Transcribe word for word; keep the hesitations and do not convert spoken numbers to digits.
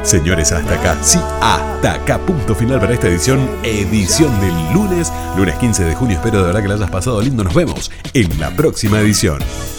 Señores, hasta acá, sí, hasta acá, punto final para esta edición, edición del lunes, lunes quince de junio. Espero de verdad que la hayas pasado lindo. Nos vemos en la próxima edición.